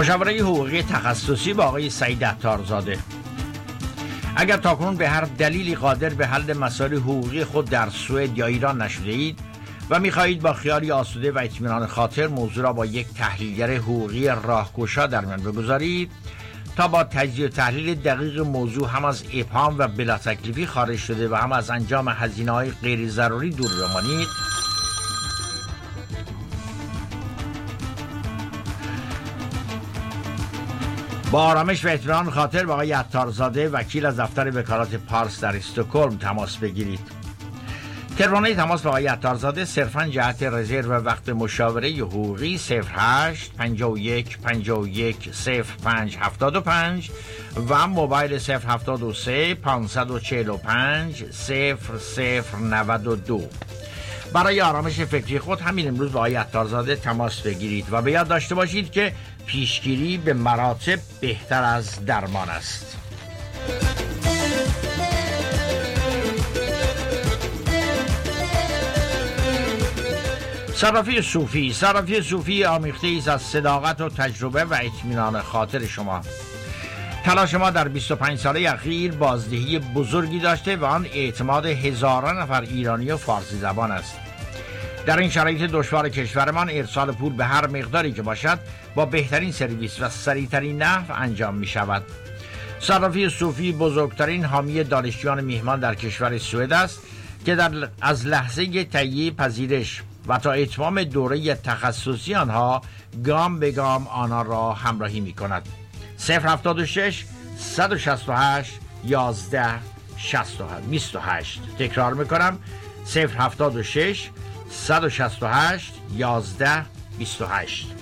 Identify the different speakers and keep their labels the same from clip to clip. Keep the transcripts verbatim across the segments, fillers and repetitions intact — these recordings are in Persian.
Speaker 1: مشاوره حقوقی تخصصی با آقای سعید عطارزاده. اگر تاکنون به هر دلیلی قادر به حل مسائل حقوقی خود در سوئد یا ایران نشده اید و می‌خواهید با خیالی آسوده و اطمینان خاطر موضوع را با یک تحلیلگر حقوقی راهگشا در میان بگذارید تا با تجزیه و تحلیل دقیق موضوع هم از ابهام و بلا تکلیفی خارج شده و هم از انجام هزینه‌های غیر ضروری دور بمانید، با آرامش و اطمینان خاطر با آقای عطارزاده وکیل از دفتر وکالت پارس در استکهلم تماس بگیرید. تلفن تماس با آقای عطارزاده صرفاً جهت رزرو و وقت مشاوره حقوقی صفر هشت پنجاه و یک پنجاه و یک صفر پنج هفتاد و پنج و موبایل صفر هفتاد و سه پانصد و چهل و پنج صفر صفر نود و دو. برای آرامش فکری خود همین امروز با آقای عطارزاده تماس بگیرید و به یاد داشته باشید که پیشگیری به مراتب بهتر از درمان است. صرافی صوفی. صرافی صوفی آمیخته ایست از صداقت و تجربه و اطمینان خاطر شما. تلاش ما در بیست و پنج ساله اخیر بازدهی بزرگی داشته و آن اعتماد هزاران نفر ایرانی و فارسی زبان است. در این شرایط دشوار کشورمان ارسال پول به هر مقداری که باشد با بهترین سرویس و سریعترین نحو انجام می شود. صرافی صوفی بزرگترین حامی دانشجویان میهمان در کشور سوئد است که در از لحظه تهیه پذیرش و تا اتمام دوره تخصصی آنها گام به گام آنها را همراهی می کند. صفر هفتاد و شش صد و شصت و هشت یازده شصت و هشت بیست و هشت. تکرار میکنم صفر هفتاد و شش صد و شصت و هشت یازده بیست و هشت.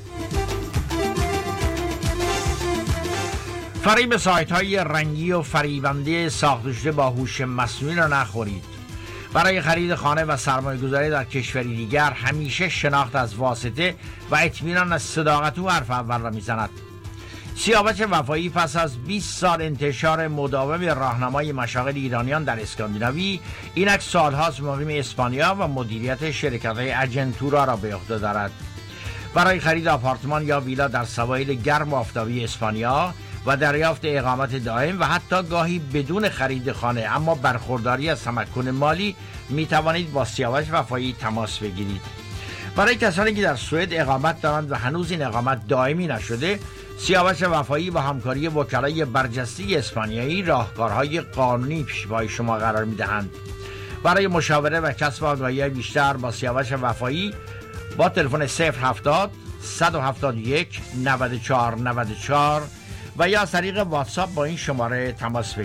Speaker 1: فریب سایت های رنگی و فریبنده ساخته شده با هوش مصنوعی را نخورید. برای خرید خانه و سرمایه گذاری در کشوری دیگر همیشه شناخت از واسطه و اطمینان از صداقت او حرف اول را میزند. سیاوش وفایی پس از بیست سال انتشار مداوم راهنمای مشاغل ایرانیان در اسکاندیناوی، اینک سالهاست مقیم اسپانیا و مدیریت شرکت‌های اجنتورا را به عهده دارد. برای خرید آپارتمان یا ویلا در سواحل گرم و آفتابی اسپانیا و دریافت اقامت دائم و حتی گاهی بدون خرید خانه اما برخورداری از تمکن مالی می توانید با سیاوش وفایی تماس بگیرید. برای کسانی که در سوئد اقامت دارند و هنوز این اقامت دائمی نشده، سیاوش وفایی با همکاری وکلای برجسته اسپانیایی راهکارهای قانونی پیش پای شما قرار می دهند. برای مشاوره و کسب آگاهی بیشتر با سیاوش وفایی با تلفن صفر هفتاد صد و هفتاد و یک نود و چهار نود و چهار و یا از طریق واتساپ با این شماره تماس بگیرید.